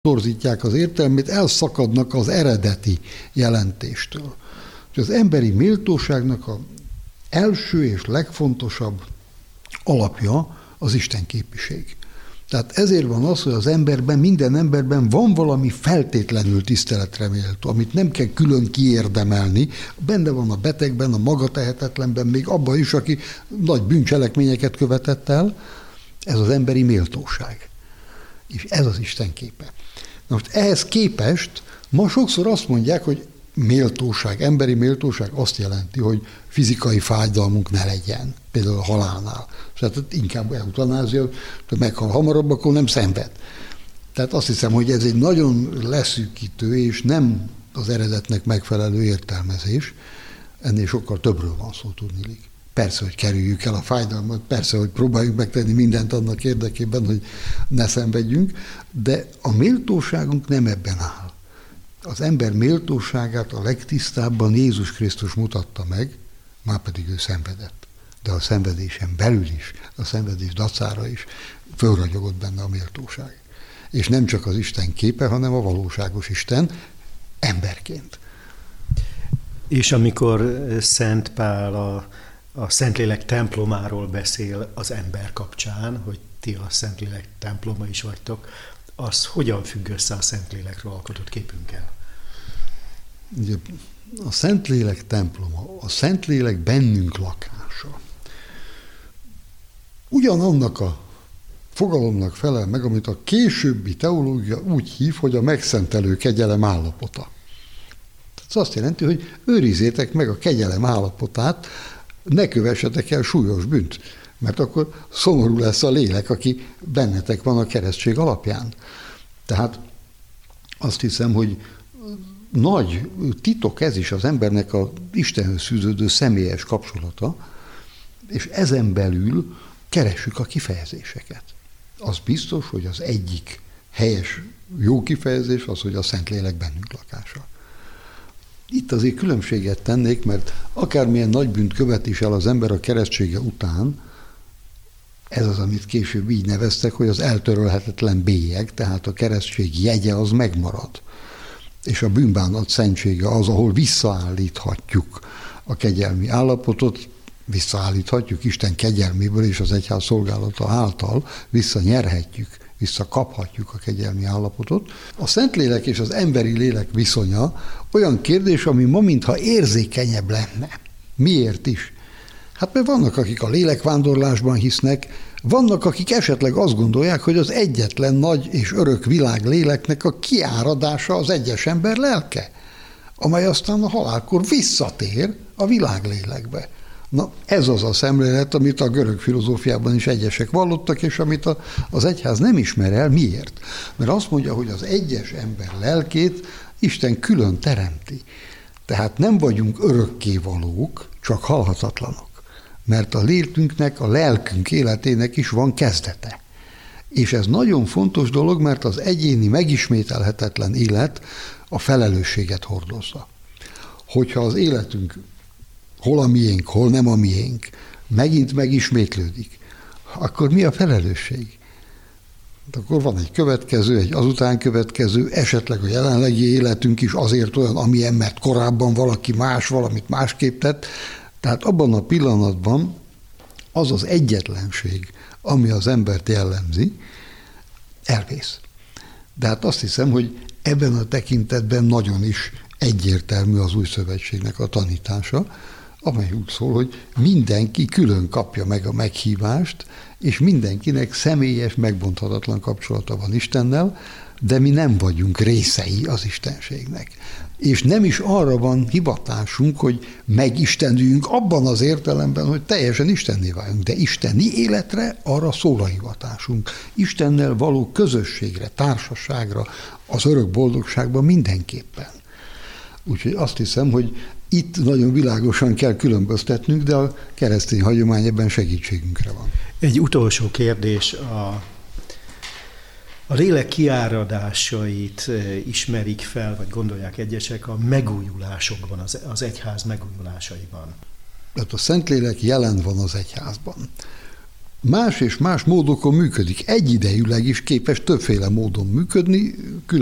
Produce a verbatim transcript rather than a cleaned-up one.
torzítják az értelmét, elszakadnak az eredeti jelentéstől. Az emberi méltóságnak az első és legfontosabb alapja az istenképviség. Tehát ezért van az, hogy az emberben, minden emberben van valami feltétlenül tiszteletre méltó, amit nem kell külön kiérdemelni. Benne van a betegben, a magatehetetlenben, még abban is, aki nagy bűncselekményeket követett el. Ez az emberi méltóság. És ez az Isten képe. Na most ehhez képest ma sokszor azt mondják, hogy méltóság, emberi méltóság azt jelenti, hogy fizikai fájdalmunk ne legyen, például a halálnál. Tehát inkább eutanázia, meghal hamarabb, akkor nem szenved. Tehát azt hiszem, hogy ez egy nagyon leszűkítő és nem az eredetnek megfelelő értelmezés. Ennél sokkal többről van szó, tudniillik. Persze, hogy kerüljük el a fájdalmat, persze, hogy próbáljuk megtenni mindent annak érdekében, hogy ne szenvedjünk, de a méltóságunk nem ebben áll. Az ember méltóságát a legtisztábban Jézus Krisztus mutatta meg, már pedig ő szenvedett. De a szenvedésen belül is, a szenvedés dacára is fölragyogott benne a méltóság. És nem csak az Isten képe, hanem a valóságos Isten emberként. És amikor Szent Pál a, a Szentlélek templomáról beszél az ember kapcsán, hogy ti a Szentlélek temploma is vagytok, az hogyan függ össze a Szentlélekről alkotott képünkkel? Ugye, a Szentlélek temploma, a Szentlélek bennünk lakása. Ugyanannak a fogalomnak felel meg, amit a későbbi teológia úgy hív, hogy a megszentelő kegyelem állapota. Ez azt jelenti, hogy őrizzétek meg a kegyelem állapotát, ne kövessetek el súlyos bűnt, mert akkor szomorú lesz a lélek, aki bennetek van a keresztség alapján. Tehát azt hiszem, hogy nagy titok ez is az embernek az Istenhöz fűződő személyes kapcsolata, és ezen belül keressük a kifejezéseket. Az biztos, hogy az egyik helyes, jó kifejezés az, hogy a Szentlélek bennünk lakása. Itt azért különbséget tennék, mert akármilyen nagy bűnt követ is el az ember a keresztsége után, ez az, amit később így neveztek, hogy az eltörölhetetlen bélyeg, tehát a keresztség jegye az megmarad. És a bűnbánat szentsége az, ahol visszaállíthatjuk a kegyelmi állapotot, visszaállíthatjuk Isten kegyelméből és az egyház szolgálata által, visszanyerhetjük, visszakaphatjuk a kegyelmi állapotot. A Szentlélek és az emberi lélek viszonya olyan kérdés, ami ma mintha érzékenyebb lenne. Miért is? Hát mert vannak, akik a lélekvándorlásban hisznek, vannak, akik esetleg azt gondolják, hogy az egyetlen nagy és örök világ léleknek a kiáradása az egyes ember lelke, amely aztán a halálkor visszatér a világlélekbe. Na, ez az a szemlélet, amit a görög filozófiában is egyesek vallottak, és amit a, az egyház nem ismer el. Miért? Mert azt mondja, hogy az egyes ember lelkét Isten külön teremti. Tehát nem vagyunk örökkévalók, csak halhatatlanok. Mert a lélkünknek, a lelkünk életének is van kezdete. És ez nagyon fontos dolog, mert az egyéni megismételhetetlen élet a felelősséget hordozza. Hogyha az életünk hol a miénk, hol nem a miénk, megint megismétlődik, akkor mi a felelősség? Akkor van egy következő, egy azután következő, esetleg a jelenlegi életünk is azért olyan, amilyen, mert korábban valaki más, valamit másképp tett. Tehát abban a pillanatban az az egyetlenség, ami az embert jellemzi, elvész. De hát azt hiszem, hogy ebben a tekintetben nagyon is egyértelmű az új szövetségnek a tanítása, amely úgy szól, hogy mindenki külön kapja meg a meghívást, és mindenkinek személyes, megbonthatatlan kapcsolata van Istennel, de mi nem vagyunk részei az Istenségnek. És nem is arra van hivatásunk, hogy megistenüljünk abban az értelemben, hogy teljesen istenné váljunk, de isteni életre arra szól a hivatásunk. Istennel való közösségre, társaságra, az örök boldogságban mindenképpen. Úgyhogy azt hiszem, hogy itt nagyon világosan kell különböztetnünk, de a keresztény hagyomány ebben segítségünkre van. Egy utolsó kérdés. A, a lélek kiáradásait ismerik fel, vagy gondolják egyesek a megújulásokban, az, az egyház megújulásaiban. Tehát a Szentlélek jelen van az egyházban. más és más módokon működik. Egyidejűleg is képes többféle módon működni,